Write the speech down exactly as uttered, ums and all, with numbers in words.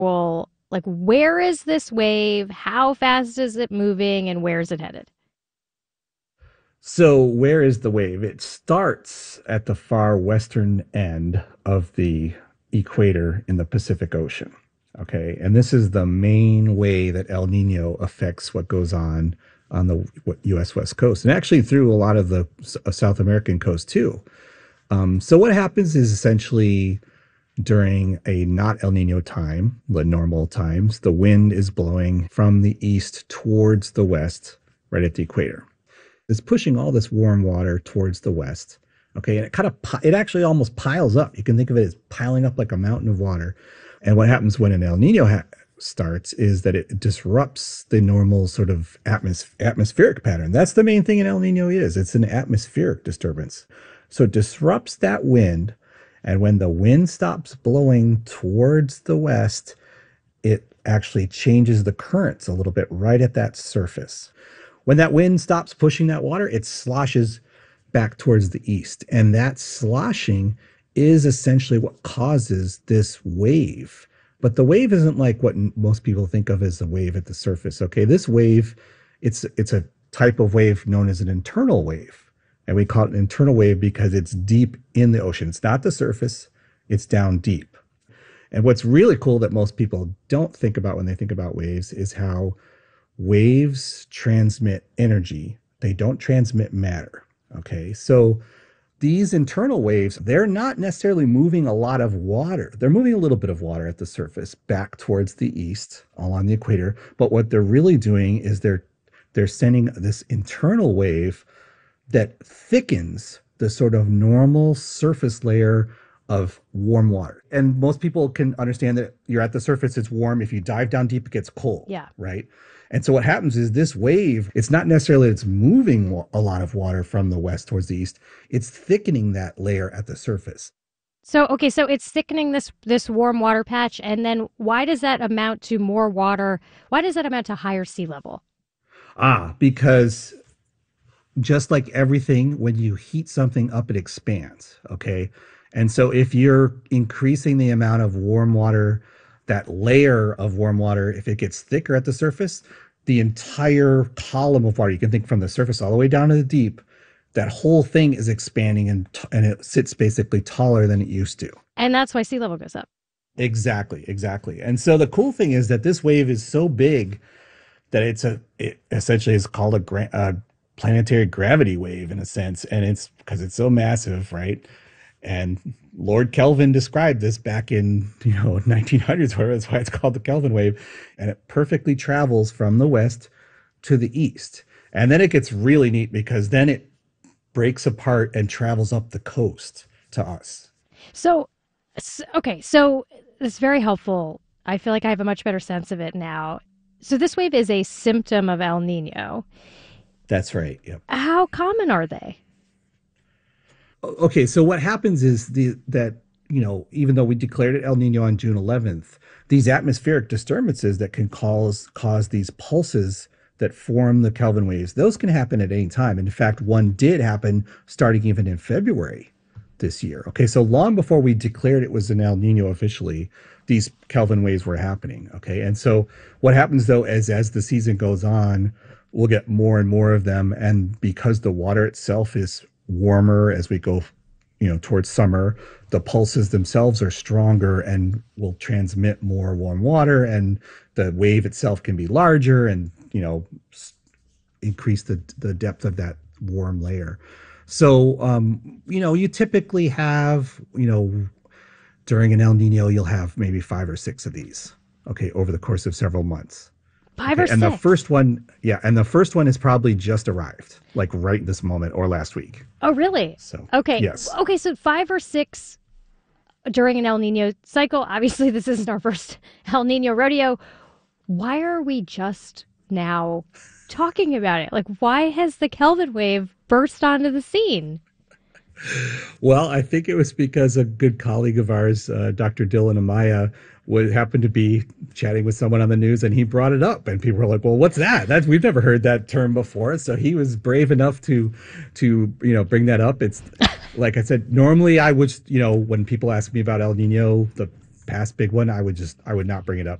Well, like where is this wave? How fast is it moving and where is it headed? So, where is the wave? It starts at the far western end of the equator in the Pacific Ocean. Okay. And this is the main way that El Nino affects what goes on on the U S. West Coast and actually through a lot of the South American coast too. Um, so, what happens is essentially during a not El Nino time, the normal times, the wind is blowing from the east towards the west, right at the equator. It's pushing all this warm water towards the west. Okay, and it kind of it actually almost piles up. You can think of it as piling up like a mountain of water. And what happens when an El Nino ha- starts is that it disrupts the normal sort of atmos- atmospheric pattern. That's the main thing an El Nino is. It's an atmospheric disturbance. So it disrupts that wind, and when the wind stops blowing towards the west, it actually changes the currents a little bit right at that surface. When that wind stops pushing that water, it sloshes back towards the east. And that sloshing is essentially what causes this wave. But the wave isn't like what most people think of as a wave at the surface. Okay, this wave, it's it's a type of wave known as an internal wave. And we call it an internal wave because it's deep in the ocean. It's not the surface, it's down deep. And what's really cool that most people don't think about when they think about waves is how waves transmit energy. They don't transmit matter. Okay. So these internal waves, they're not necessarily moving a lot of water. They're moving a little bit of water at the surface back towards the east along the equator. But what they're really doing is they're they're sending this internal wave that thickens the sort of normal surface layer of warm water. And most people can understand that you're at the surface, it's warm. If you dive down deep, it gets cold, Yeah. right? And so what happens is this wave, it's not necessarily that it's moving a lot of water from the west towards the east, it's thickening that layer at the surface. So okay, so it's thickening this this warm water patch, and then why does that amount to more water? Why does that amount to higher sea level? Ah, because just like everything, when you heat something up, it expands. Okay. And so if you're increasing the amount of warm water, that layer of warm water, if it gets thicker at the surface, the entire column of water, you can think from the surface all the way down to the deep, that whole thing is expanding and, and it sits basically taller than it used to. And that's why sea level goes up. Exactly, exactly. And so the cool thing is that this wave is so big that it's a it essentially is called a, gra- a planetary gravity wave in a sense, and it's because it's so massive, right? And Lord Kelvin described this back in you know nineteen hundreds, where that's why it's called the Kelvin wave, and it perfectly travels from the west to the east, and then it gets really neat because then it breaks apart and travels up the coast to us. So, s- okay, so it's very helpful. I feel like I have a much better sense of it now. So this wave is a symptom of El Nino. That's right. Yep. How common are they? Okay, so what happens is the that you know even though we declared it El Nino on June eleventh, these atmospheric disturbances that can cause cause these pulses that form the Kelvin waves, those can happen at any time. In fact, one did happen starting even in February this year. Okay, so long before we declared it was an El Nino officially, these Kelvin waves were happening. Okay, and so what happens though is as the season goes on, we'll get more and more of them, and because the water itself is warmer as we go you know towards summer, the pulses themselves are stronger and will transmit more warm water, and the wave itself can be larger and you know increase the the depth of that warm layer. So um you know you typically have you know during an El Nino you'll have maybe five or six of these, okay, over the course of several months. Five Okay, or and the six? first one, yeah, and the first one has probably just arrived, like right this moment or last week. Oh, really? So, Okay. yes. Okay, so five or six during an El Nino cycle. Obviously, this isn't our first El Nino rodeo. Why are we just now talking about it? Like, why has the Kelvin wave burst onto the scene? Well, I think it was because a good colleague of ours, uh, Doctor Dylan Amaya, would happen to be chatting with someone on the news, and he brought it up, and people were like, "Well, what's that? That's we've never heard that term before." So he was brave enough to, to you know, bring that up. It's like I said, normally I would, you know, when people ask me about El Nino, the past big one, I would just I would not bring it up